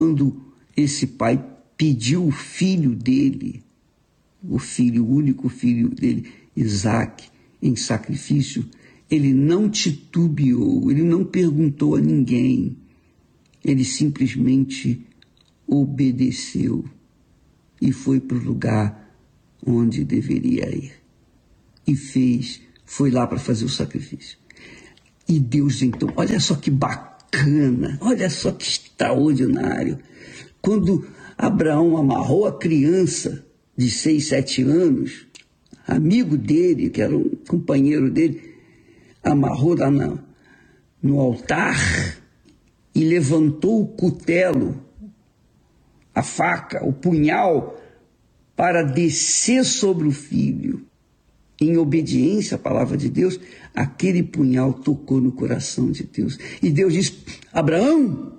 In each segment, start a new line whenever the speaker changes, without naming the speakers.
Quando esse pai pediu o filho dele, o único filho dele, Isaque, em sacrifício, ele não titubeou, ele não perguntou a ninguém, ele simplesmente obedeceu e foi para o lugar onde deveria ir. E foi lá para fazer o sacrifício. E Deus, então, olha só que bacana, olha só que extraordinário. Quando Abraão amarrou a criança de 6, 7 anos, amigo dele, que era um companheiro dele, amarrou lá no altar e levantou o cutelo, a faca, o punhal, para descer sobre o filho. Em obediência à palavra de Deus, aquele punhal tocou no coração de Deus. E Deus disse: Abraão!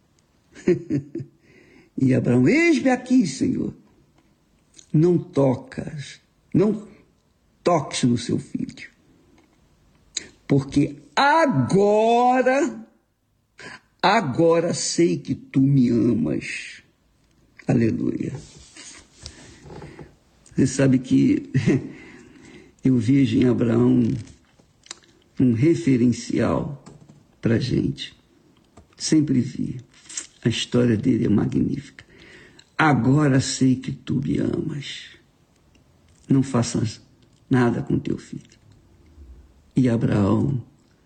E Abraão: eis-me aqui, Senhor. Não toques no seu filho, porque agora sei que tu me amas. Aleluia. Você sabe que eu vejo em Abraão um referencial para a gente. Sempre vi. A história dele é magnífica. Agora sei que tu me amas. Não faças nada com teu filho. E Abraão,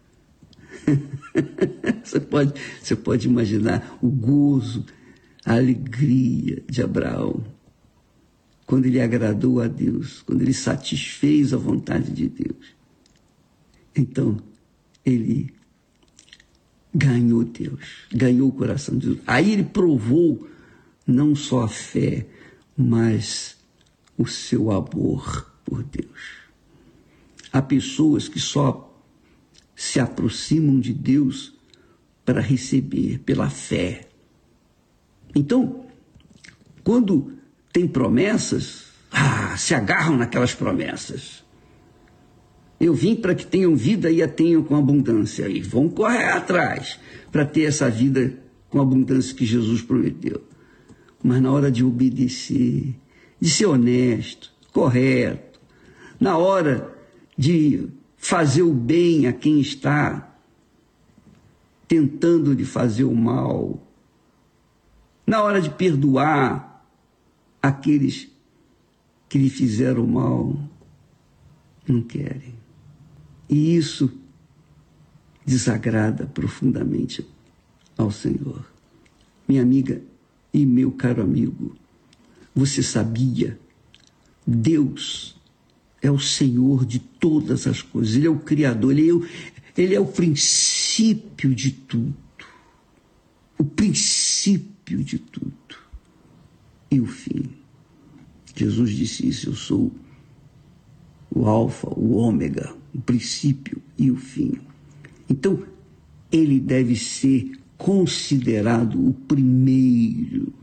você pode imaginar o gozo, a alegria de Abraão, quando ele agradou a Deus, quando ele satisfez a vontade de Deus. Então, ele ganhou Deus, ganhou o coração de Deus. Aí ele provou não só a fé, mas o seu amor por Deus. Há pessoas que só se aproximam de Deus para receber pela fé. Então, quando tem promessas, se agarram naquelas promessas. Eu vim para que tenham vida e a tenham com abundância. E vão correr atrás para ter essa vida com abundância que Jesus prometeu. Mas na hora de obedecer, de ser honesto, correto, na hora de fazer o bem a quem está tentando lhe fazer o mal, na hora de perdoar aqueles que lhe fizeram mal, não querem. E isso desagrada profundamente ao Senhor. Minha amiga e meu caro amigo, você sabia? Deus é o Senhor de todas as coisas. Ele é o Criador, ele é o princípio de tudo. O princípio de tudo. E o fim. Jesus disse isso: eu sou o alfa, o ômega, o princípio e o fim. Então, ele deve ser considerado o primeiro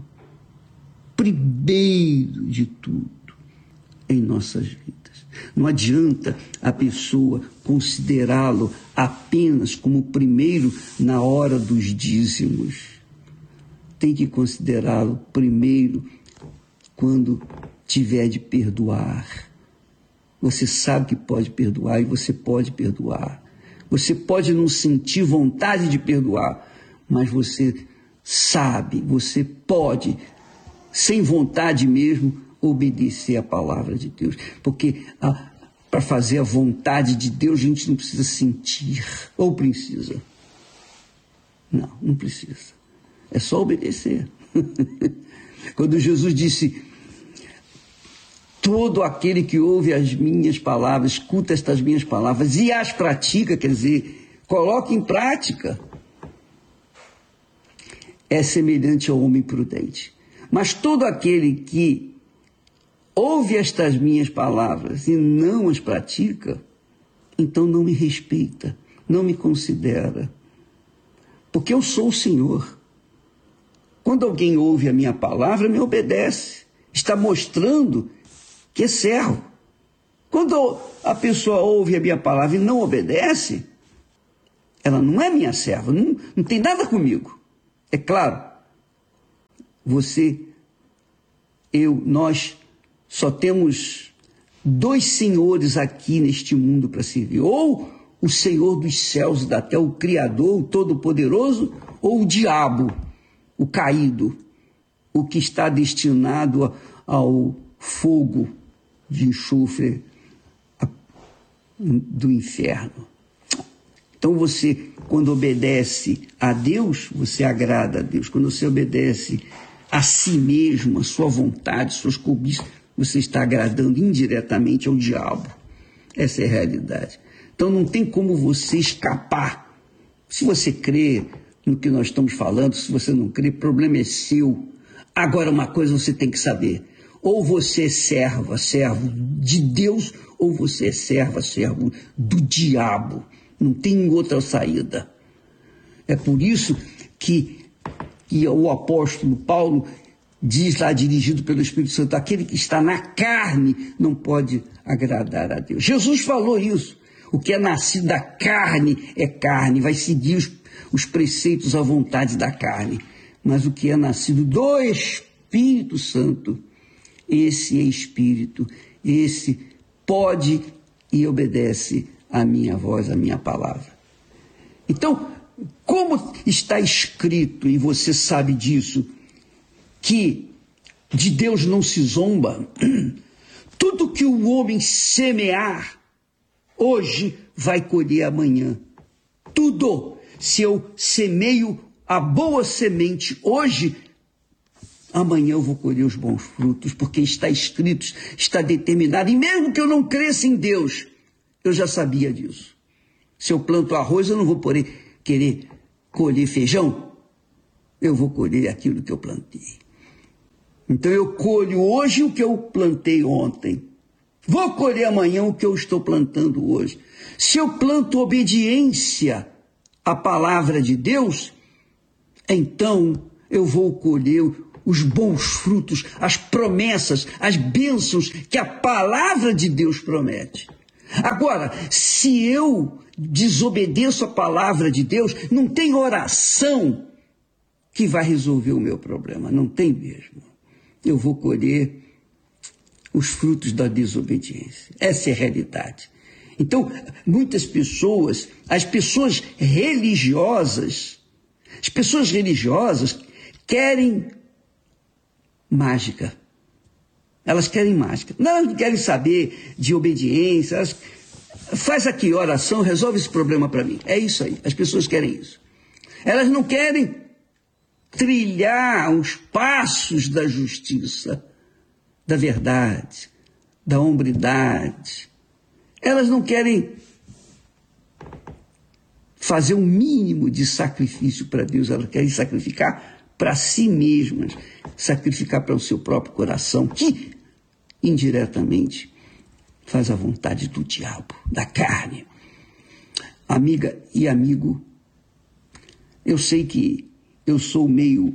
de tudo em nossas vidas. Não adianta a pessoa considerá-lo apenas como o primeiro na hora dos dízimos. Tem que considerá-lo primeiro quando tiver de perdoar. Você sabe que pode perdoar e você pode perdoar. Você pode não sentir vontade de perdoar, mas você sabe, você pode, sem vontade mesmo, obedecer a palavra de Deus. Porque para fazer a vontade de Deus, a gente não precisa sentir. Ou precisa? Não precisa. É só obedecer. Quando Jesus disse: todo aquele que ouve as minhas palavras, escuta estas minhas palavras e as pratica, quer dizer, coloca em prática, é semelhante ao homem prudente. Mas todo aquele que ouve estas minhas palavras e não as pratica, então não me respeita, não me considera. Porque eu sou o Senhor. Quando alguém ouve a minha palavra, me obedece. Está mostrando que é servo. Quando a pessoa ouve a minha palavra e não obedece, ela não é minha serva, não tem nada comigo. É claro, nós só temos dois senhores aqui neste mundo para servir. Ou o Senhor dos céus e da terra, o Criador, o Todo-Poderoso, ou o diabo, o caído, o que está destinado ao fogo de enxofre do inferno. Então você, quando obedece a Deus, você agrada a Deus. Quando você obedece a si mesmo, a sua vontade, suas cobiças, você está agradando indiretamente ao diabo. Essa é a realidade. Então não tem como você escapar. Se você crê no que nós estamos falando, se você não crê, o problema é seu. Agora, uma coisa você tem que saber: ou você é servo de Deus, ou você é servo do diabo. Não tem outra saída. É por isso que o apóstolo Paulo diz lá, dirigido pelo Espírito Santo, aquele que está na carne não pode agradar a Deus. Jesus falou isso. O que é nascido da carne é carne, vai seguir os preceitos à vontade da carne. Mas o que é nascido do Espírito Santo, esse é espírito, esse pode e obedece a minha voz, a minha palavra. Então, como está escrito, e você sabe disso, que de Deus não se zomba, tudo que o homem semear, hoje vai colher amanhã. Tudo. Se eu semeio a boa semente hoje, amanhã eu vou colher os bons frutos, porque está escrito, está determinado. E mesmo que eu não cresça em Deus, eu já sabia disso. Se eu planto arroz, eu não vou querer colher feijão. Eu vou colher aquilo que eu plantei. Então eu colho hoje o que eu plantei ontem. Vou colher amanhã o que eu estou plantando hoje. Se eu planto obediência à palavra de Deus, então eu vou colher os bons frutos, as promessas, as bênçãos que a palavra de Deus promete. Agora, se eu desobedeço a palavra de Deus, não tem oração que vai resolver o meu problema, não tem mesmo. Eu vou colher os frutos da desobediência. Essa é a realidade. Então, muitas pessoas, as pessoas religiosas querem mágica. Elas querem mágica. Não querem saber de obediência. Elas, faz aqui oração, resolve esse problema para mim. É isso aí. As pessoas querem isso. Elas não querem trilhar os passos da justiça, da verdade, da hombridade. Elas não querem fazer um mínimo de sacrifício para Deus. Elas querem sacrificar para si mesmas, sacrificar para o seu próprio coração, que indiretamente faz a vontade do diabo, da carne. Amiga e amigo, eu sei que eu sou meio,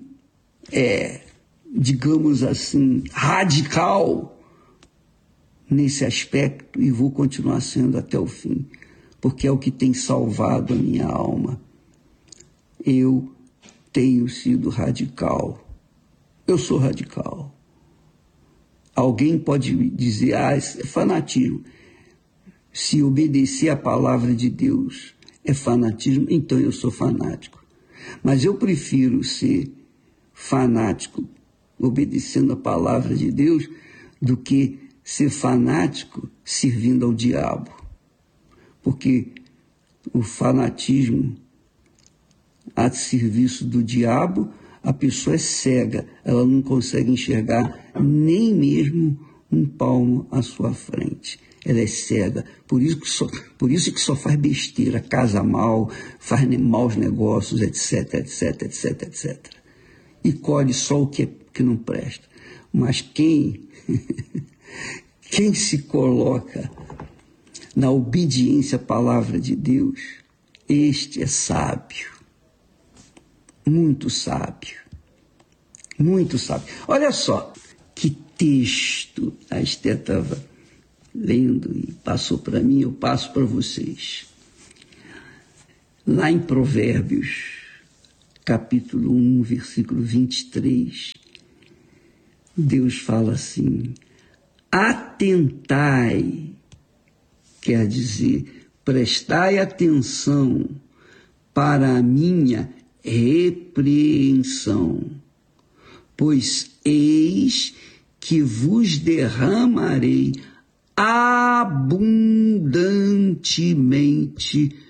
digamos assim, radical nesse aspecto e vou continuar sendo até o fim, porque é o que tem salvado a minha alma. Eu tenho sido radical. Eu sou radical. Alguém pode dizer, é fanatismo. Se obedecer à palavra de Deus é fanatismo, então eu sou fanático. Mas eu prefiro ser fanático obedecendo a palavra de Deus do que ser fanático servindo ao diabo. Porque o fanatismo a serviço do diabo, a pessoa é cega, ela não consegue enxergar nem mesmo um palmo à sua frente. Ela é cega, por isso que só faz besteira, casa mal, faz maus negócios, etc, etc, etc, etc. E colhe só o que não presta. Mas quem se coloca na obediência à palavra de Deus, este é sábio. Muito sábio. Muito sábio. Olha só que texto a Esther estava lendo e passou para mim, eu passo para vocês. Lá em Provérbios, capítulo 1, versículo 23, Deus fala assim: atentai, quer dizer, prestai atenção para a minha repreensão, pois eis que vos derramarei abundantemente